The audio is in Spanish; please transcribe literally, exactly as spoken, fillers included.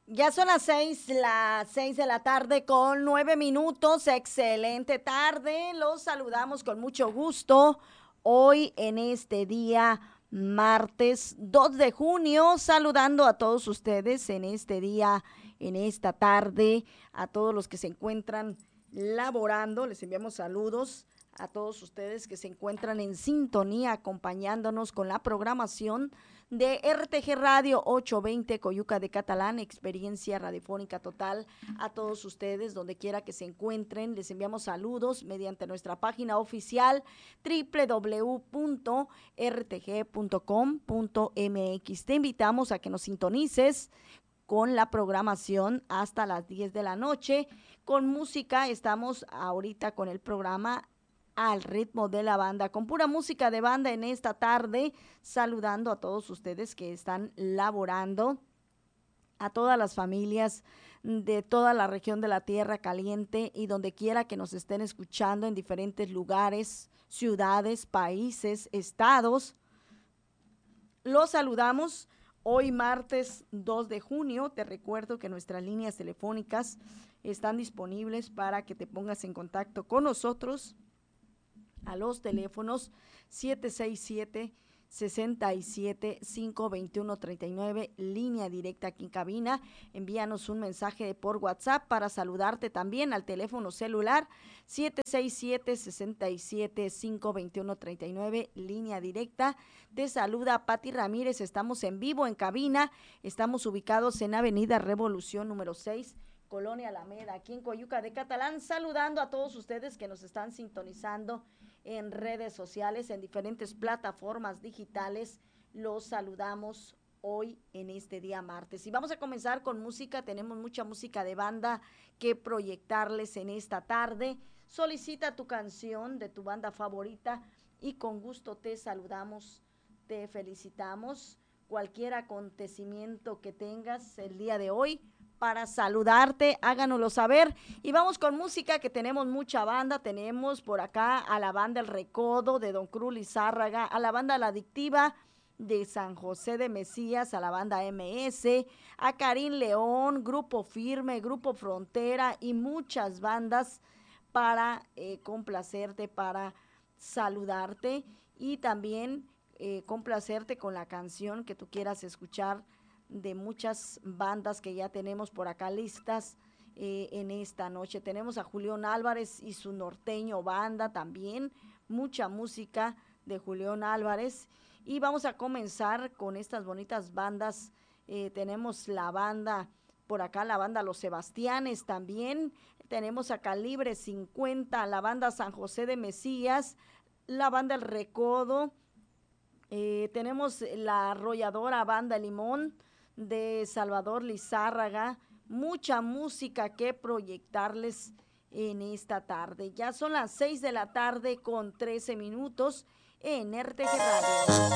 Ya son las seis, las seis de la tarde con nueve minutos. Excelente tarde. Los saludamos con mucho gusto hoy en este día martes dos de junio. Saludando a todos ustedes en este día, en esta tarde, a todos los que se encuentran laborando. Les enviamos saludos a todos ustedes que se encuentran en sintonía acompañándonos con la programación de R T G Radio ochocientos veinte Coyuca de Catalán, experiencia radiofónica total. A todos ustedes, donde quiera que se encuentren, les enviamos saludos mediante nuestra página oficial doble u doble u doble u punto r t g punto com punto m x. Te invitamos a que nos sintonices con la programación hasta las diez de la noche. Con música, estamos ahorita con el programa Al ritmo de la banda, con pura música de banda en esta tarde, saludando a todos ustedes que están laborando, a todas las familias de toda la región de la Tierra Caliente y donde quiera que nos estén escuchando en diferentes lugares, ciudades, países, estados. Los saludamos hoy martes dos de junio. Te recuerdo que nuestras líneas telefónicas están disponibles para que te pongas en contacto con nosotros a los teléfonos siete seis siete, seis siete, cinco dos uno tres nueve, línea directa aquí en cabina. Envíanos un mensaje por WhatsApp para saludarte también al teléfono celular siete seis siete, seis siete, cinco dos uno tres nueve, línea directa. Te saluda Pati Ramírez, estamos en vivo en cabina, estamos ubicados en Avenida Revolución número seis, Colonia Alameda, aquí en Coyuca de Catalán, saludando a todos ustedes que nos están sintonizando en redes sociales, en diferentes plataformas digitales. Los saludamos hoy en este día martes. Y vamos a comenzar con música. Tenemos mucha música de banda que proyectarles en esta tarde. Solicita tu canción de tu banda favorita y con gusto te saludamos, te felicitamos. Cualquier acontecimiento que tengas el día de hoy, para saludarte, háganoslo saber. Y vamos con música, que tenemos mucha banda. Tenemos por acá a la banda El Recodo de Don Cruz Lizárraga, a la banda La Adictiva de San José de Mesías, a la banda M S, a Karim León, Grupo Firme, Grupo Frontera y muchas bandas para eh, complacerte, para saludarte y también eh, complacerte con la canción que tú quieras escuchar de muchas bandas que ya tenemos por acá listas eh, en esta noche. Tenemos a Julián Álvarez y su norteño banda también, mucha música de Julián Álvarez. Y vamos a comenzar con estas bonitas bandas. Eh, tenemos la banda, por acá la banda Los Sebastianes también. Tenemos a Calibre cincuenta, la banda San José de Mesías, la banda El Recodo. Eh, tenemos la arrolladora banda Limón de Salvador Lizárraga, mucha música que proyectarles en esta tarde. Ya son las seis de la tarde con trece minutos en R T G Radio.